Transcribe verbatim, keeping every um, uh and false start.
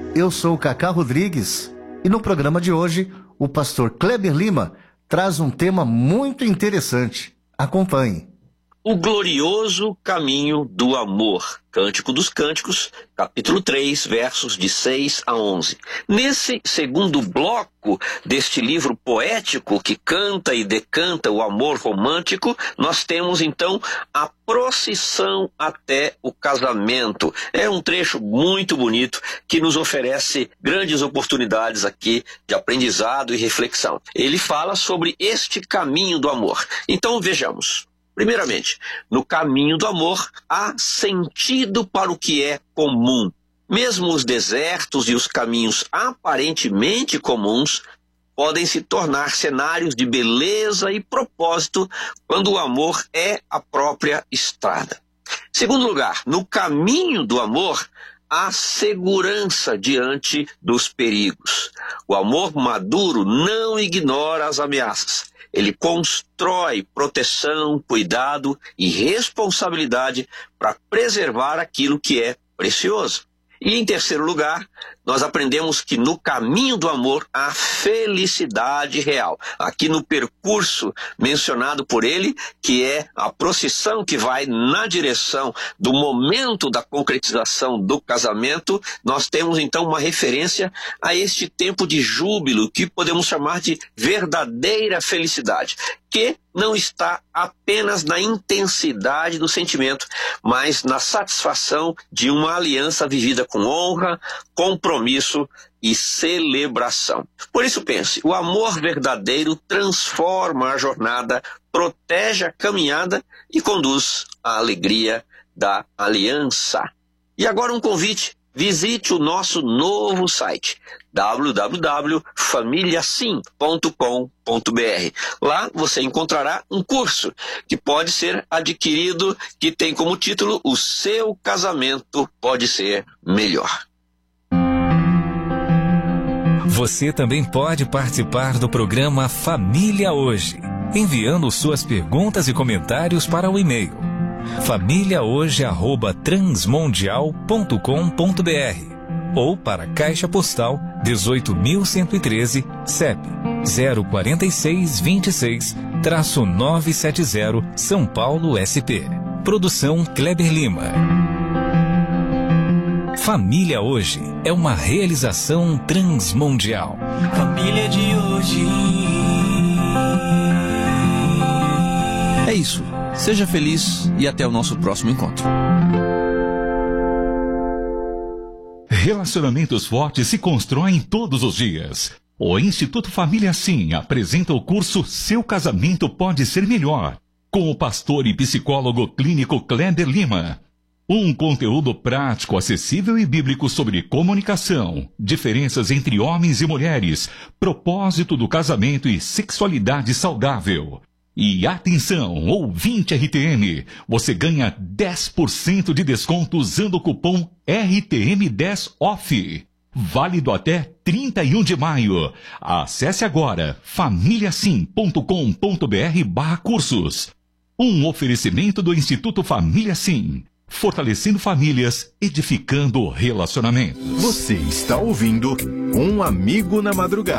eu sou o Cacá Rodrigues e no programa de hoje o pastor Kleber Lima traz um tema muito interessante. Acompanhe. O glorioso caminho do amor. Cântico dos Cânticos, capítulo três, versos de seis a onze. Nesse segundo bloco deste livro poético que canta e decanta o amor romântico, nós temos então a procissão até o casamento. É um trecho muito bonito que nos oferece grandes oportunidades aqui de aprendizado e reflexão. Ele fala sobre este caminho do amor. Então vejamos. Primeiramente, no caminho do amor há sentido para o que é comum. Mesmo os desertos e os caminhos aparentemente comuns podem se tornar cenários de beleza e propósito quando o amor é a própria estrada. Segundo lugar, no caminho do amor há segurança diante dos perigos. O amor maduro não ignora as ameaças. Ele constrói proteção, cuidado e responsabilidade para preservar aquilo que é precioso. E em terceiro lugar, nós aprendemos que no caminho do amor há felicidade real. Aqui no percurso mencionado por ele, que é a procissão que vai na direção do momento da concretização do casamento, nós temos então uma referência a este tempo de júbilo, que podemos chamar de verdadeira felicidade, que não está apenas na intensidade do sentimento, mas na satisfação de uma aliança vivida com honra, compromisso e celebração. Por isso pense, o amor verdadeiro transforma a jornada, protege a caminhada e conduz à alegria da aliança. E agora um convite. Visite o nosso novo site, w w w ponto família sim ponto com ponto b r. Lá você encontrará um curso que pode ser adquirido, que tem como título O Seu Casamento Pode Ser Melhor. Você também pode participar do programa Família Hoje, enviando suas perguntas e comentários para o e-mail família hoje arroba transmundial ponto com ponto b r ou para Caixa Postal dezoito mil cento e treze, C E P zero quatro seis dois seis, nove sete zero, São Paulo, S P. Produção Kleber Lima. Família Hoje é uma realização transmundial. Família de hoje. É isso. Seja feliz e até o nosso próximo encontro. Relacionamentos fortes se constroem todos os dias. O Instituto Família Sim apresenta o curso Seu Casamento Pode Ser Melhor, com o pastor e psicólogo clínico Kleber Lima. Um conteúdo prático, acessível e bíblico sobre comunicação, diferenças entre homens e mulheres, propósito do casamento e sexualidade saudável. E atenção, ouvinte R T M, você ganha dez por cento de desconto usando o cupom R T M dez off. Válido até trinta e um de maio. Acesse agora família sim ponto com ponto b r barra cursos. Um oferecimento do Instituto Família Sim. Fortalecendo famílias, edificando relacionamentos. Você está ouvindo Um Amigo na Madrugada.